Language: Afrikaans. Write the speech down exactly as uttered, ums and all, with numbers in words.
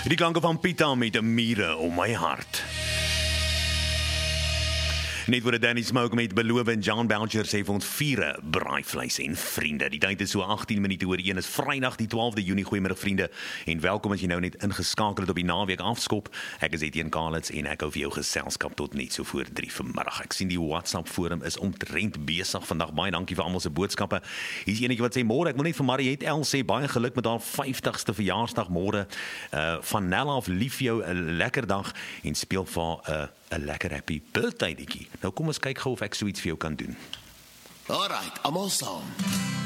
Die klanke van Pieter met 'n mure om my hart. Net voor Danny Smoke met beloof en John Belcher sê vir ons vure, braaivleis en vriende. Die tyd is so agttien minute oor een, is Vrydag die twaalfde Junie. Goeiemiddag vriende en welkom as jy nou net ingeskakel het op die naweek afskop. Ek is Etienne Kalitz en ek hou vir jou geselskap tot net so voor drie vanmiddag. Ek sien die WhatsApp forum is omtrent besig vandag. Baie dankie vir almal se boodskappe. Hier's enetjie wat sê môre, ek wil net vir Mariette L sê baie geluk met haar vyftigste verjaarsdag môre. Uh, van Nella af lief jou 'n lekker dag en speel vir haar 'n uh, 'n lekker happy birthday ditjie. Nou kom ons kyk gou of ek so iets vir jou kan doen. Alright, almal saam.